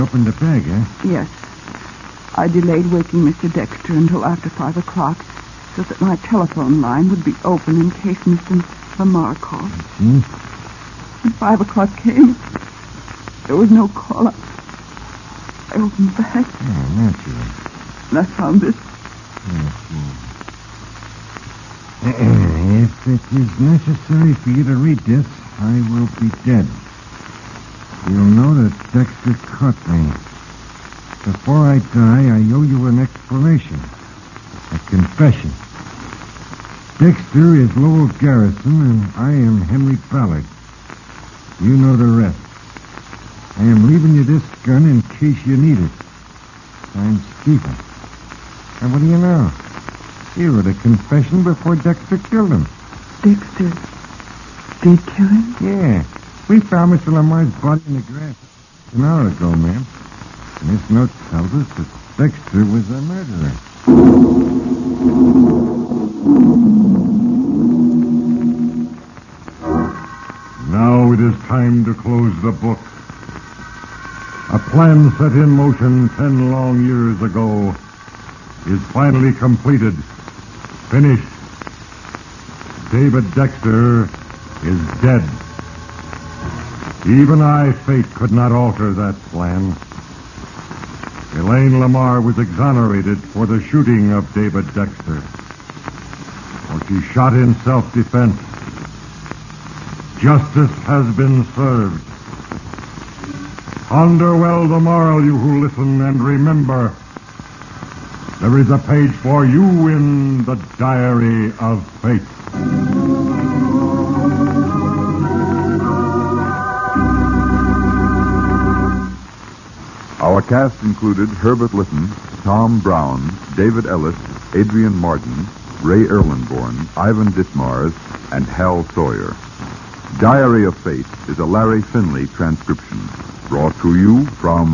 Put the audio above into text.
Opened the bag, eh? Yes. I delayed waking Mr. Dexter until after 5 o'clock so that my telephone line would be open in case Mr. Lamar called. Hmm? When 5 o'clock came, there was no caller. I opened the bag. Oh, naturally. And I found this. If it is necessary for you to read this, I will be dead. You'll know that Dexter caught me. Before I die, I owe you an explanation. A confession. Dexter is Lowell Garrison, and I am Henry Ballard. You know the rest. I am leaving you this gun in case you need it. I'm Stephen. And what do you know? You wrote a confession before Dexter killed him. Dexter did kill him? Yeah. We found Mr. Lamar's body in the grass an hour ago, ma'am. And this note tells us that Dexter was the murderer. Now it is time to close the book. A plan set in motion 10 long years ago is finally completed, finished. David Dexter is dead. Even I, fate, could not alter that plan. Elaine Lamar was exonerated for the shooting of David Dexter. For she shot in self-defense. Justice has been served. Ponder well the moral, you who listen, and remember, there is a page for you in the Diary of Fate. Our cast included Herbert Lytton, Tom Brown, David Ellis, Adrian Martin, Ray Erlenborn, Ivan Ditmars, and Hal Sawyer. Diary of Fate is a Larry Finley transcription, brought to you from